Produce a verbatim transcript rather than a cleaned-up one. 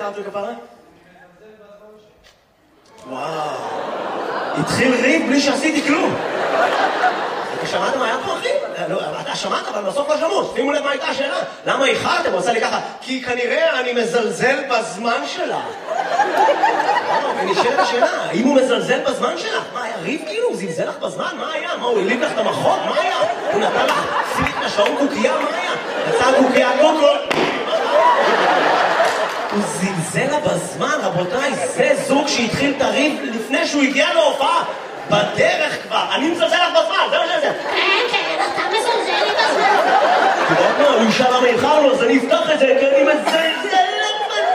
איחרתי כפרה? וואו. התחיל ריב בלי שעשיתי כלום. שמעת מה היה פה, אחי? אתה שמעת, אבל בסוף לא שמעו. שימו לב מה הייתה השאלה. למה איחרתם? הוא עושה לי ככה, כי כנראה אני מזלזל בזמן שלה. ונשאלת השאלה, האם הוא מזלזל בזמן שלך? מה, היה ריב כאילו? הוא זלזל לך בזמן? מה היה? מה, הוא הליב לך את המחוק? מה היה? הוא נתן לך סיליק לשעון קוקייה? מה היה? יצא קוקייה קוקו? הוא זלזל לה בזמן, רבותיי, זה זוג שהתחיל את הריב לפני שהוא הגיע להופעה. בדרך כבר, אני מזלזל לך בזמן, זה מה שזה. כן, כן, אתה מזלזל לי בזמן. אתה יודע מה, הוא ישאל למה איחרנו, אז אני אפתח את זה, כי אני מזלזל